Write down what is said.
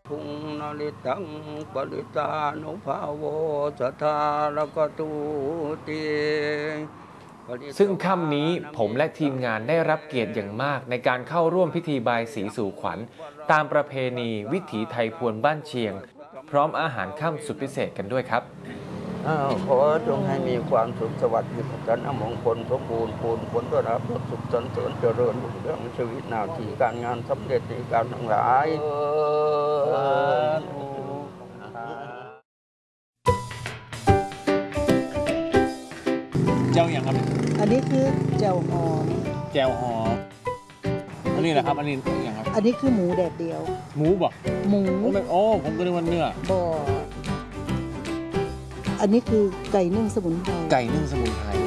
พุงนาลิตังปริตานุภาโวสัทธาลกตูติซึ่งค่ำนี้ผมและทีมงานได้รับเกียรติอย่างมากในการเข้าร่วมพิธีบายสีสู่ขวัญตามประเพณีวิถีไทยพวนบ้านเชียงพร้อมอาหารค่ำสุดพิเศษกันด้วยครับขอจงให้มีความสุขสวัสดิ์มีกันอมงคลสมบูรณ์ปูนผลด้วยรับสุขสันต์เจริญรุ่งเรืองชีวิตหน้าที่การงานสำเร็จในการทั้งหลายเจ้าอย่างครับอันนี้คือแจ่วหอมแจวหอมอันนี้แหละครับอันนี้อย่างครับอันนี้คือหมูแดดเดียวหมูบอกหมูโอ้ผมก็นึกว่าเนื้อบ่ออันนี้คือไก่นึ่งสมุนไพรไก่นึ่งสมุนไพร